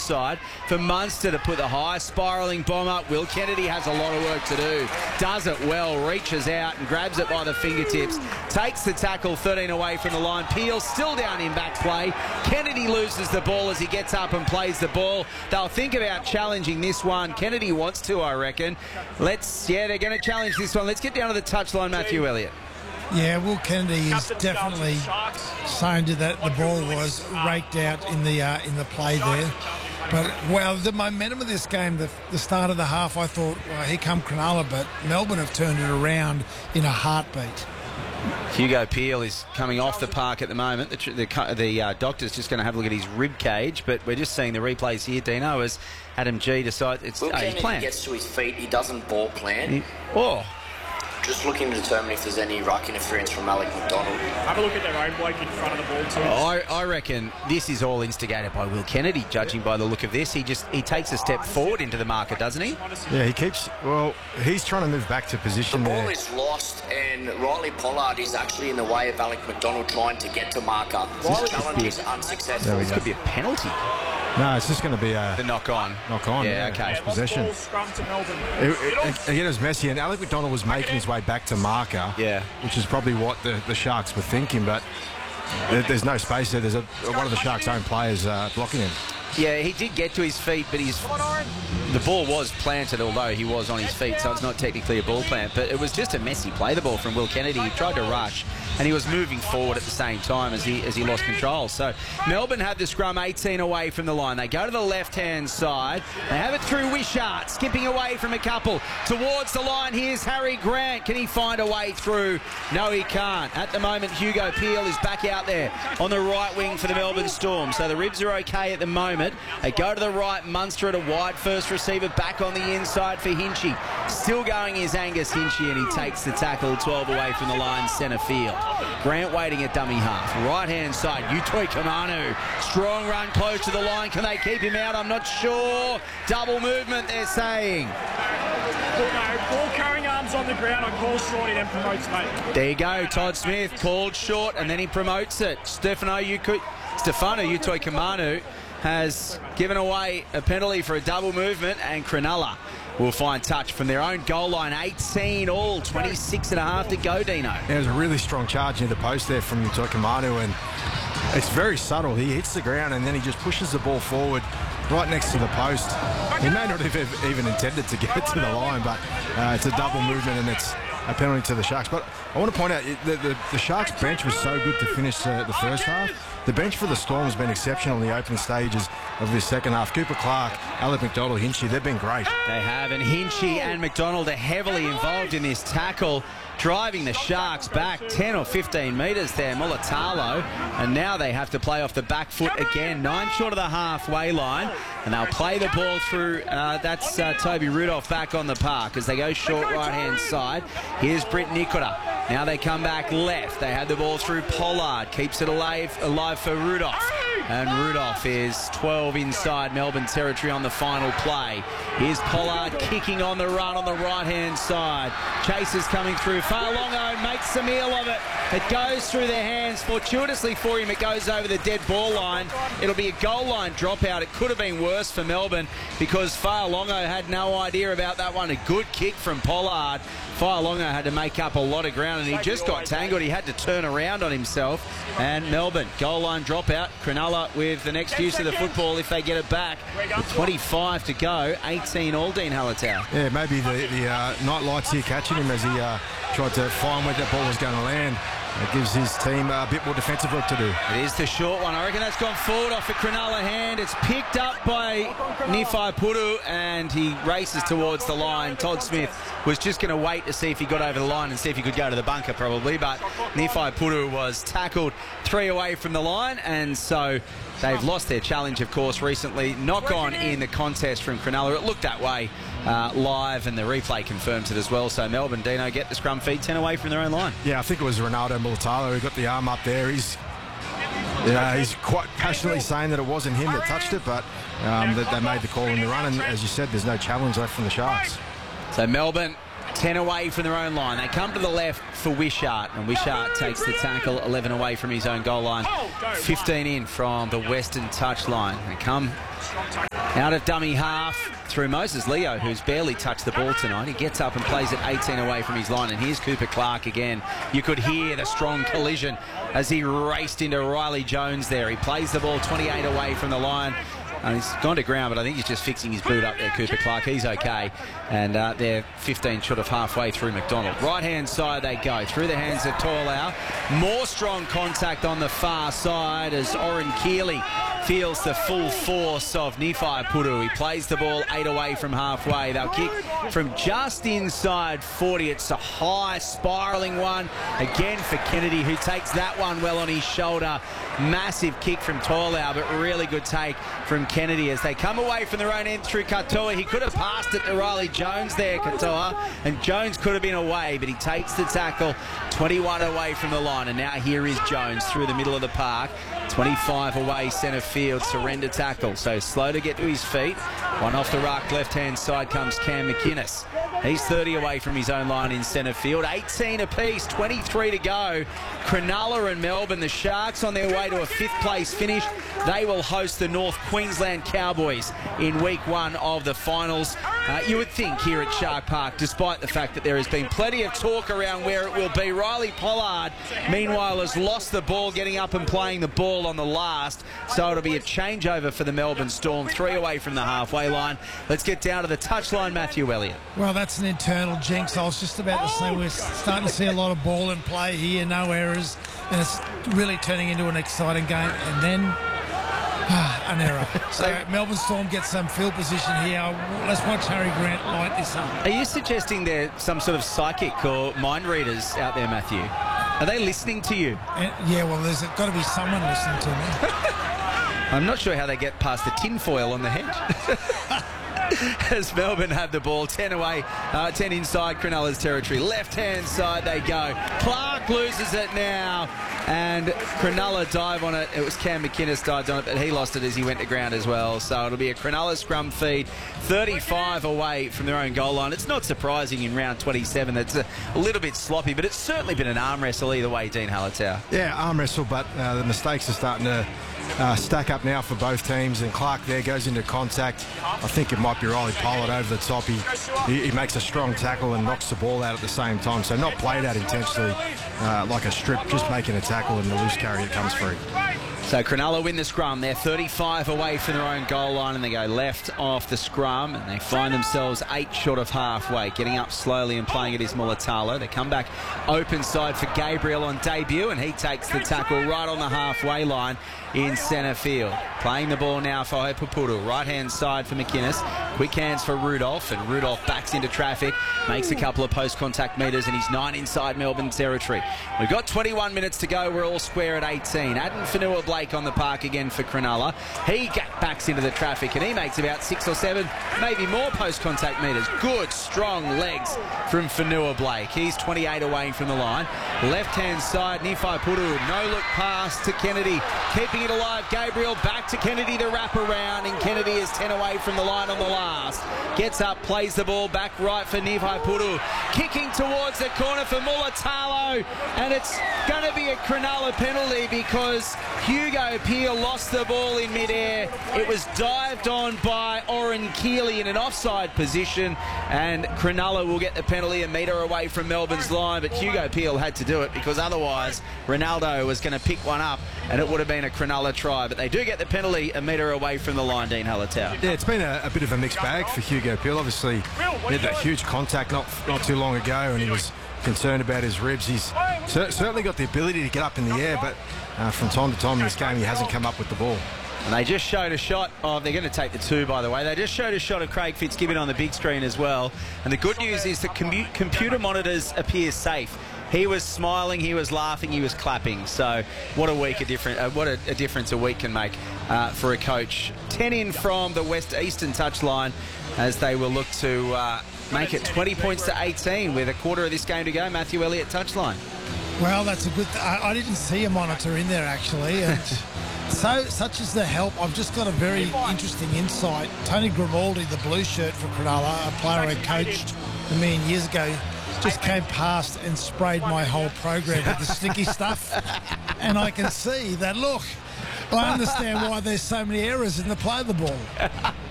side for Munster to put the high spiralling bomb up. Will Kennedy has a lot of work to do. Does it well, reaches out and grabs it by the fingertips. Takes the tackle, 13 away from the line. Peel still down in back play. Kennedy loses the ball as he gets up and plays the ball. They'll think about challenging this one. Kennedy wants to, I reckon. They're going to challenge this one. Let's get down to the touchline, Matthew Elliott. Yeah, Will Kennedy is definitely saying that the ball was raked out in the play there. But, well, the momentum of this game, the start of the half, I thought, well, here come Cronulla, but Melbourne have turned it around in a heartbeat. Hugo Peel is coming off the park at the moment. The doctor's just going to have a look at his rib cage, but we're just seeing the replays here, Dino, as Adam G decides it's Will his plan. Kennedy gets to his feet, he doesn't ball plan. Oh. Just looking to determine if there's any ruck interference from Alec McDonald. Have a look at their own bloke in front of the ball too. I reckon this is all instigated by Will Kennedy, judging by the look of this. He takes a step forward into the marker, doesn't he? Yeah, he's trying to move back to position there. The ball is lost, and Riley Pollard is actually in the way of Alec McDonald trying to get to marker. His challenge is unsuccessful. This could be a penalty. No, it's just going to be the knock-on. Knock-on, yeah, okay. Possession. Again, it was messy, and Alec McDonald was making his way back to marker, which is probably what the Sharks were thinking, but there's no space there. There's one of the Sharks' own players blocking him. Yeah, he did get to his feet, but the ball was planted, although he was on his feet, so it's not technically a ball plant. But it was just a messy play, the ball from Will Kennedy. He tried to rush, and he was moving forward at the same time as he lost control. So Melbourne have the scrum 18 away from the line. They go to the left-hand side. They have it through Wishart, skipping away from a couple. Towards the line, here's Harry Grant. Can he find a way through? No, he can't. At the moment, Hugo Peel is back out there on the right wing for the Melbourne Storm. So the ribs are okay at the moment. They go to the right. Munster at a wide first receiver, back on the inside for Hinchy. Still going is Angus Hinchy, and he takes the tackle 12 away from the line, centre field. Grant waiting at dummy half. Right-hand side, Utoi Kamanu. Strong run close to the line. Can they keep him out? I'm not sure. Double movement, they're saying. Ball carrying arms on the ground. I call short, he then promotes late. There you go, Todd Smith called short, and then he promotes it. Stefano Utoi Kamanu has given away a penalty for a double movement, and Cronulla will find touch from their own goal line. 18 all, 26 and a half to go, Dino. Yeah, it was a really strong charge near the post there from Utoi Kamanu, and it's very subtle. He hits the ground and then he just pushes the ball forward right next to the post. He may not have even intended to get it to the line, but it's a double movement and it's a penalty to the Sharks. But I want to point out the Sharks bench was so good to finish the first half. The bench for the Storm has been exceptional in the opening stages of this second half. Cooper Clark, Alec McDonald, Hinchy, they've been great. They have, and Hinchy and McDonald are heavily involved in this tackle, driving the Sharks back 10 or 15 metres there, Mulatalo, and now they have to play off the back foot again, 9 short of the halfway line, and they'll play the ball through, that's Toby Rudolph back on the park as they go short right-hand side. Here's Britt Nikota. Now they come back left. They have the ball through Pollard, keeps it alive for Rudolph. And Rudolph is 12 inside Melbourne territory on the final play. Here's Pollard kicking on the run on the right-hand side. Chasers coming through. Fa'alongo makes a meal of it. It goes through their hands. Fortuitously for him, it goes over the dead ball line. It'll be a goal line dropout. It could have been worse for Melbourne because Fa'alongo had no idea about that one. A good kick from Pollard. Fa'alongo had to make up a lot of ground and he just got tangled. He had to turn around on himself. And Melbourne, goal line dropout. Cronulla with the next use of the football if they get it back. With 25 to go, 18 all, Dean Hallertau. Yeah, maybe the night lights here catching him as he tried to find where that ball was going to land. It gives his team a bit more defensive work to do. It is the short one. I reckon that's gone forward off a Cronulla hand. It's picked up by Nifai Puru and he races towards the line. Todd Smith was just going to wait to see if he got over the line and see if he could go to the bunker probably, but Nifai Puru was tackled 3 away from the line, and so they've lost their challenge, of course, recently. Knock on in the contest from Cronulla. It looked that way live, and the replay confirms it as well. So Melbourne, Dino, get the scrum feed 10 away from their own line. Yeah, I think it was Ronaldo Mulatalo who got the arm up there. He's quite passionately saying that it wasn't him that touched it, but that they made the call in the run, and as you said, there's no challenge left from the Sharks. So Melbourne 10 away from their own line. They come to the left for Wishart, and Wishart takes the tackle 11 away from his own goal line, 15 in from the Western touchline. They come out of dummy half through Moses Leo, who's barely touched the ball tonight. He gets up and plays it 18 away from his line, and here's Cooper Clark again. You could hear the strong collision as he raced into Riley Jones there. He plays the ball 28 away from the line. He's gone to ground, but I think he's just fixing his boot up there, Cooper Clark. He's okay. And they're 15 short of halfway through McDonald. Right-hand side they go. Through the hands of Torlau. More strong contact on the far side as Oren Keeley feels the full force of Nifai Puru. He plays the ball 8 away from halfway. They'll kick from just inside 40. It's a high spiralling one. Again for Kennedy, who takes that one well on his shoulder. Massive kick from Torlau, but really good take from Kennedy as they come away from their own end through Katoa. He could have passed it to Riley Jones there, Katoa, and Jones could have been away, but he takes the tackle 21 away from the line. And now here is Jones through the middle of the park. 25 away centre field, surrender tackle. So slow to get to his feet. One off the ruck, left-hand side comes Cam McInnes. He's 30 away from his own line in centre field. 18 apiece, 23 to go. Cronulla and Melbourne, the Sharks on their way to a 5th place finish. They will host the North Queensland Cowboys in week 1 of the finals. You would think here at Shark Park, despite the fact that there has been plenty of talk around where it will be, Riley Pollard, meanwhile, has lost the ball, getting up and playing the ball on the last. So it'll be a changeover for the Melbourne Storm, 3 away from the halfway line. Let's get down to the touchline, Matthew Elliott. Well, that's an internal jinx. I was just about to say we're starting to see a lot of ball in play here, no errors, and it's really turning into an exciting game. And then an error. So Melbourne Storm gets some field position here. Let's watch Harry Grant light this up. Are you suggesting there's some sort of psychic or mind readers out there, Matthew? Are they listening to you? Yeah, well, there's got to be someone listening to me. I'm not sure how they get past the tinfoil on the hedge. As Melbourne have the ball, 10 away, 10 inside Cronulla's territory. Left-hand side they go. Clark loses it now, and Cronulla dive on it. It was Cam McInnes dived on it, but he lost it as he went to ground as well. So it'll be a Cronulla scrum feed, 35 away from their own goal line. It's not surprising in round 27. That's a little bit sloppy, but it's certainly been an arm wrestle either way, Dean Hallertau. Yeah, arm wrestle, but the mistakes are starting to stack up now for both teams, and Clark there goes into contact. I think it might be Riley Pollard over the top. He makes a strong tackle and knocks the ball out at the same time, so not played out intentionally like a strip, just making a tackle and the loose carry that comes through. So Cronulla win the scrum. They're 35 away from their own goal line, and they go left off the scrum, and they find themselves 8 short of halfway. Getting up slowly and playing it is Mulatalo. They come back open side for Gabriel on debut, and he takes the tackle right on the halfway line in centre field. Playing the ball now for Hopapuru. Right-hand side for McInnes. Quick hands for Rudolph, and Rudolph backs into traffic, makes a couple of post-contact metres, and he's 9 inside Melbourne territory. We've got 21 minutes to go. We're all square at 18. Adam Fanua-Blake on the park again for Cronulla. He backs into the traffic, and he makes about 6 or 7, maybe more post-contact metres. Good, strong legs from Fanua-Blake. He's 28 away from the line. Left-hand side, Nifai Puru. No-look pass to Kennedy. Keeping it alive, Gabriel back to Kennedy to wrap around, and Kennedy is 10 away from the line on the last. Gets up, plays the ball back right for Nifai Puru. Kicking towards the corner for Mulatalo, and it's going to be a Cronulla penalty because Hugo Peel lost the ball in midair. It was dived on by Oren Keeley in an offside position, and Cronulla will get the penalty a metre away from Melbourne's line, but Hugo Peel had to do it because otherwise Ronaldo was going to pick one up and it would have been a Cronulla try. But they do get the penalty a metre away from the line, Dean Hallertau. Yeah, it's been a bit of a mixed bag for Hugo Peel. Obviously, he had that huge contact not too long ago, and he was concerned about his ribs. He's certainly got the ability to get up in the air, but from time to time in this game he hasn't come up with the ball. And they just showed a shot of, they're going to take the 2 by the way, they just showed a shot of Craig Fitzgibbon on the big screen as well. And the good news is that computer monitors appear safe. He was smiling, he was laughing, he was clapping. So what a difference a week can make for a coach. 10 in from the West Eastern touchline as they will look to make it 20 points to 18 with a quarter of this game to go. Matthew Elliott touchline. Well, that's a good... I didn't see a monitor in there, actually. And So, such is the help. I've just got a very interesting insight. Tony Grimaldi, the blue shirt for Cronulla, a player I coached a million years ago, just came past and sprayed my whole program with the sticky stuff. And I can see that, look, I understand why there's so many errors in the play of the ball.